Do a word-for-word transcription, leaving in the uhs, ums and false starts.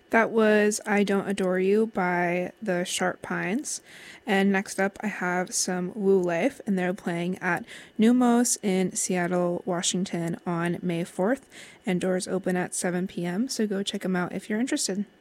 That was I Don't Adore You by the Sharp Pines. And next up, I have some Woo Life, and they're playing at Numos in Seattle, Washington on May fourth. And doors open at seven p m, so go check them out if you're interested.